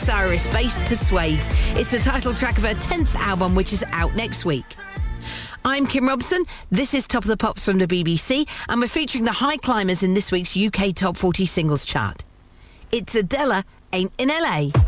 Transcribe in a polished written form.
Cyrus-based Persuades. It's the title track of her 10th album, which is out next week. I'm Kim Robson. This is Top of the Pops from the BBC, and we're featuring the high climbers in this week's UK Top 40 Singles Chart. It's Adela, Ain't in LA.